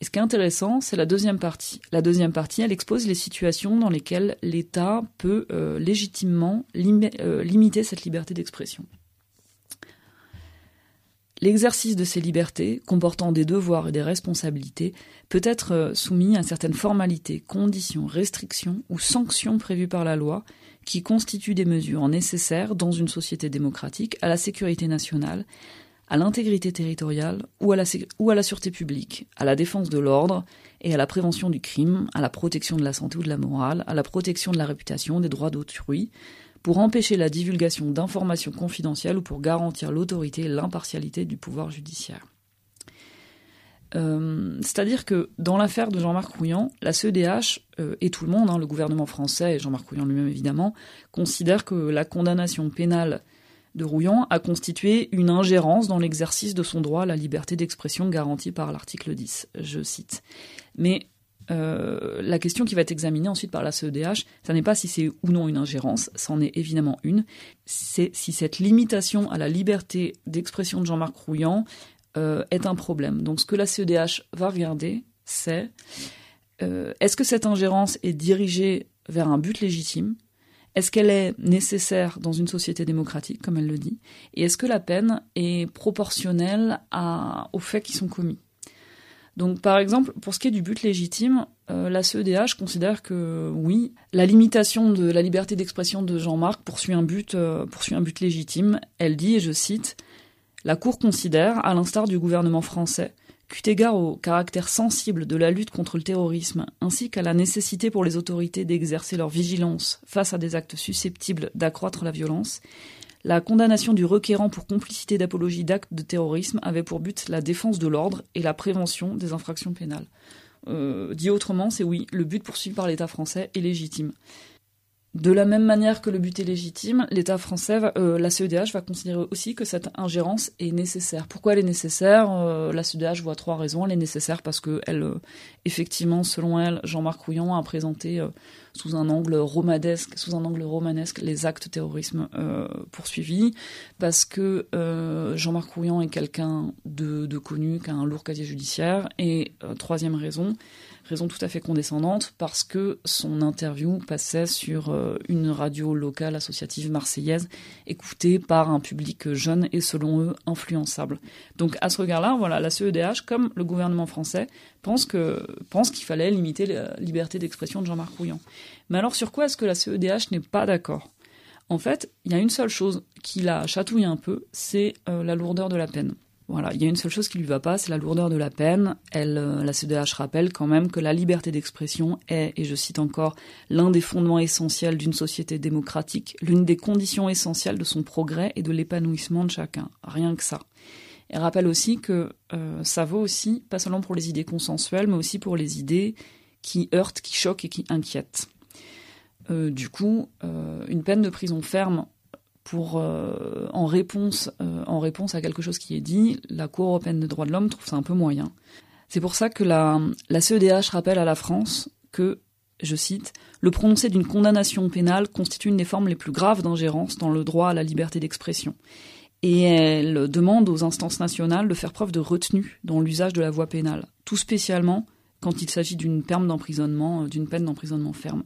Et ce qui est intéressant, c'est la deuxième partie. La deuxième partie, elle expose les situations dans lesquelles l'État peut légitimement limiter cette liberté d'expression. L'exercice de ces libertés, comportant des devoirs et des responsabilités, peut être soumis à certaines formalités, conditions, restrictions ou sanctions prévues par la loi, qui constituent des mesures nécessaires dans une société démocratique à la sécurité nationale, à l'intégrité territoriale ou à la sûreté publique, à la défense de l'ordre et à la prévention du crime, à la protection de la santé ou de la morale, à la protection de la réputation, des droits d'autrui, pour empêcher la divulgation d'informations confidentielles ou pour garantir l'autorité et l'impartialité du pouvoir judiciaire. C'est-à-dire que dans l'affaire de Jean-Marc Rouillant, la CEDH et tout le monde, le gouvernement français et Jean-Marc Rouillant lui-même évidemment, considèrent que la condamnation pénale de Rouillant a constitué une ingérence dans l'exercice de son droit à la liberté d'expression garantie par l'article 10, je cite. Mais la question qui va être examinée ensuite par la CEDH, ça n'est pas si c'est ou non une ingérence, c'en est évidemment une, c'est si cette limitation à la liberté d'expression de Jean-Marc Rouillant est un problème. Donc ce que la CEDH va regarder, c'est est-ce que cette ingérence est dirigée vers un but légitime ? Est-ce qu'elle est nécessaire dans une société démocratique, comme elle le dit ? Et est-ce que la peine est proportionnelle aux faits qui sont commis ? Donc, par exemple, pour ce qui est du but légitime, la CEDH considère que, oui, la limitation de la liberté d'expression de Jean-Marc poursuit un but légitime. Elle dit, et je cite, « La Cour considère, à l'instar du gouvernement français, qu'eu égard au caractère sensible de la lutte contre le terrorisme, ainsi qu'à la nécessité pour les autorités d'exercer leur vigilance face à des actes susceptibles d'accroître la violence, la condamnation du requérant pour complicité d'apologie d'actes de terrorisme avait pour but la défense de l'ordre et la prévention des infractions pénales. » Dit autrement, c'est oui, le but poursuivi par l'État français est légitime. De la même manière que le but est légitime, l'État français, la CEDH va considérer aussi que cette ingérence est nécessaire. Pourquoi elle est nécessaire ? La CEDH voit 3 raisons. Elle est nécessaire parce que, effectivement, selon elle, Jean-Marc Rouillant a présenté sous un angle romanesque, les actes terrorisme poursuivis, parce que Jean-Marc Rouillant est quelqu'un de connu, qui a un lourd casier judiciaire, et troisième raison tout à fait condescendante, parce que son interview passait sur une radio locale associative marseillaise, écoutée par un public jeune et, selon eux, influençable. Donc à ce regard-là, voilà, la CEDH, comme le gouvernement français, pense qu'il fallait limiter la liberté d'expression de Jean-Marc Rouillant. Mais alors sur quoi est-ce que la CEDH n'est pas d'accord ? En fait, il y a une seule chose qui la chatouille un peu, c'est la lourdeur de la peine. Voilà, il y a une seule chose qui lui va pas, c'est la lourdeur de la peine. La CEDH rappelle quand même que la liberté d'expression est, et je cite encore, l'un des fondements essentiels d'une société démocratique, l'une des conditions essentielles de son progrès et de l'épanouissement de chacun. Rien que ça. Elle rappelle aussi que ça vaut aussi, pas seulement pour les idées consensuelles, mais aussi pour les idées qui heurtent, qui choquent et qui inquiètent. Du coup, une peine de prison ferme en réponse à quelque chose qui est dit, la Cour européenne des droits de l'homme trouve ça un peu moyen. C'est pour ça que la CEDH rappelle à la France que, je cite, « Le prononcé d'une condamnation pénale constitue une des formes les plus graves d'ingérence dans le droit à la liberté d'expression. » Et elle demande aux instances nationales de faire preuve de retenue dans l'usage de la voie pénale, tout spécialement quand il s'agit d'une peine d'emprisonnement ferme.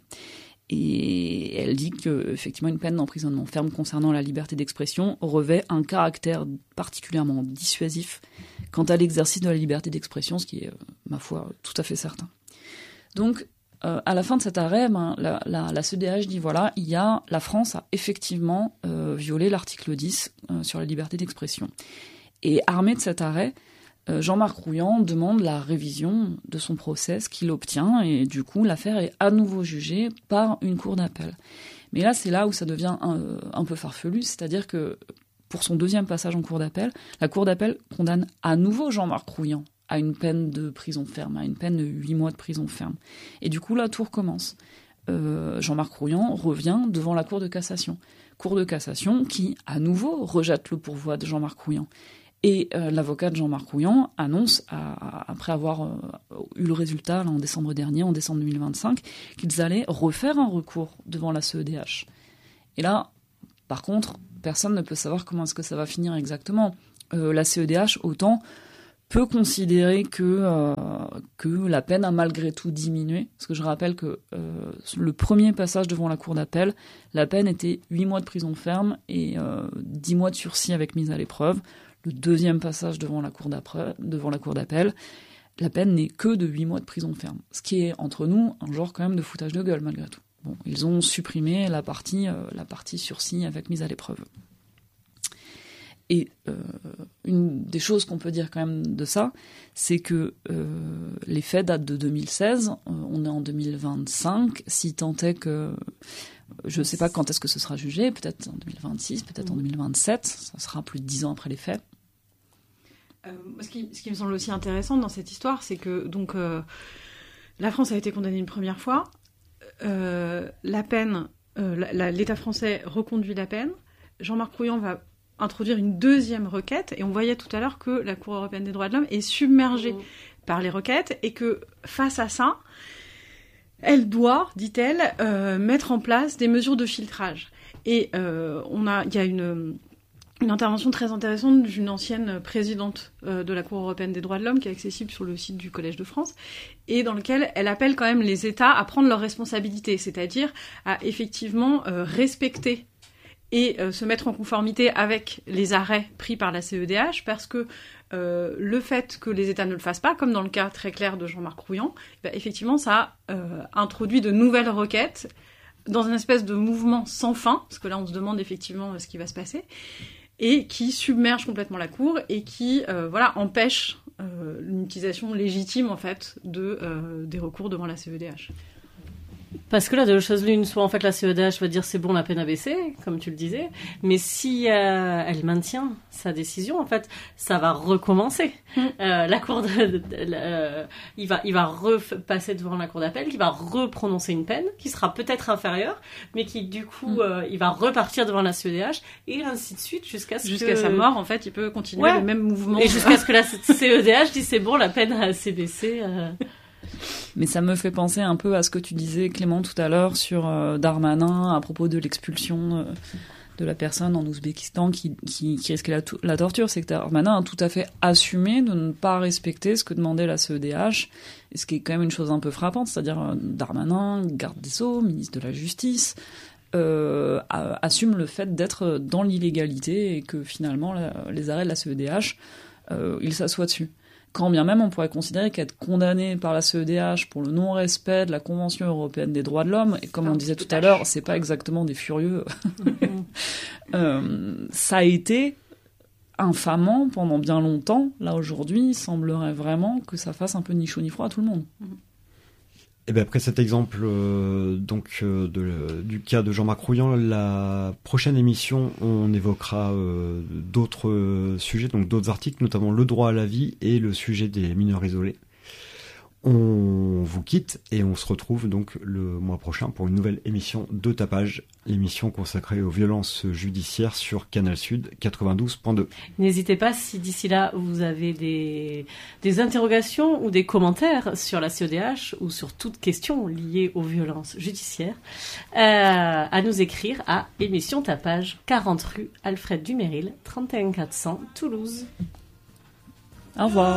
Et elle dit qu'effectivement une peine d'emprisonnement ferme concernant la liberté d'expression revêt un caractère particulièrement dissuasif quant à l'exercice de la liberté d'expression, ce qui est, ma foi, tout à fait certain. Donc, à la fin de cet arrêt, la CEDH dit voilà, la France a effectivement violé l'article 10 sur la liberté d'expression. Et armé de cet arrêt, Jean-Marc Rouillant demande la révision de son procès, ce qu'il obtient, et du coup, l'affaire est à nouveau jugée par une cour d'appel. Mais là, c'est là où ça devient un peu farfelu, c'est-à-dire que pour son deuxième passage en cour d'appel, la cour d'appel condamne à nouveau Jean-Marc Rouillant à une peine de prison ferme, à une peine de 8 mois de prison ferme. Et du coup, la tour commence. Jean-Marc Rouillant revient devant la Cour de cassation. Cour de cassation qui, à nouveau, rejette le pourvoi de Jean-Marc Rouillant. Et l'avocat de Jean-Marc Rouillant annonce, après avoir eu le résultat là, en décembre 2025, qu'ils allaient refaire un recours devant la CEDH. Et là, par contre, personne ne peut savoir comment est-ce que ça va finir exactement. La CEDH, autant peut considérer que la peine a malgré tout diminué. Parce que je rappelle que le premier passage devant la cour d'appel, la peine était 8 mois de prison ferme et 10 mois de sursis avec mise à l'épreuve. Le deuxième passage devant la cour d'appel, la peine n'est que de 8 mois de prison ferme. Ce qui est, entre nous, un genre quand même de foutage de gueule, malgré tout. Bon, ils ont supprimé la partie sursis avec mise à l'épreuve. Et une des choses qu'on peut dire quand même de ça, c'est que les faits datent de 2016, on est en 2025, si tant est que... Je ne sais pas quand est-ce que ce sera jugé, peut-être en 2026, peut-être en 2027, ça sera plus de 10 ans après les faits. Ce qui me semble aussi intéressant dans cette histoire, c'est que donc, la France a été condamnée une première fois, la peine, l'État français reconduit la peine, Jean-Marc Rouillon va introduire une deuxième requête, et on voyait tout à l'heure que la Cour européenne des droits de l'homme est submergée par les requêtes, et que face à ça, elle doit, dit-elle, mettre en place des mesures de filtrage. Et il y a une intervention très intéressante d'une ancienne présidente de la Cour européenne des droits de l'homme qui est accessible sur le site du Collège de France et dans lequel elle appelle quand même les États à prendre leurs responsabilités, c'est-à-dire à effectivement respecter et se mettre en conformité avec les arrêts pris par la CEDH, parce que le fait que les États ne le fassent pas, comme dans le cas très clair de Jean-Marc Rouillon, effectivement ça introduit de nouvelles requêtes dans une espèce de mouvement sans fin, parce que là on se demande effectivement ce qui va se passer, et qui submerge complètement la Cour et qui empêche une utilisation légitime en fait des recours devant la CEDH. Parce que là, de deux choses l'une, soit en fait la CEDH va dire c'est bon, la peine a baissé, comme tu le disais, mais si elle maintient sa décision, en fait, ça va recommencer. La cour il va repasser devant la cour d'appel, qui va reprononcer une peine qui sera peut-être inférieure, mais qui du coup il va repartir devant la CEDH et ainsi de suite jusqu'à sa mort. En fait, il peut continuer le même mouvement et jusqu'à ce que la CEDH dise c'est bon, la peine a assez baissé. Mais ça me fait penser un peu à ce que tu disais, Clément, tout à l'heure sur Darmanin à propos de l'expulsion de la personne en Ouzbékistan qui risquait la torture. C'est que Darmanin a tout à fait assumé de ne pas respecter ce que demandait la CEDH, et ce qui est quand même une chose un peu frappante, c'est-à-dire Darmanin, garde des Sceaux, ministre de la Justice, assume le fait d'être dans l'illégalité et que finalement les arrêts de la CEDH, il s'assoit dessus. Quand bien même on pourrait considérer qu'être condamné par la CEDH pour le non-respect de la Convention européenne des droits de l'homme, et comme on disait tout à l'heure, c'est pas exactement des furieux, ça a été infamant pendant bien longtemps. Là aujourd'hui, il semblerait vraiment que ça fasse un peu ni chaud ni froid à tout le monde. Et bien après cet exemple du cas de Jean-Marc Rouillon, la prochaine émission, on évoquera d'autres sujets, donc d'autres articles, notamment le droit à la vie et le sujet des mineurs isolés. On vous quitte et on se retrouve donc le mois prochain pour une nouvelle émission de Tapage, l'émission consacrée aux violences judiciaires sur Canal Sud 92.2. N'hésitez pas, si d'ici là vous avez des interrogations ou des commentaires sur la CEDH ou sur toute question liée aux violences judiciaires, à nous écrire à émission Tapage, 40 rue Alfred Dumeril, 31 400 Toulouse. Au revoir.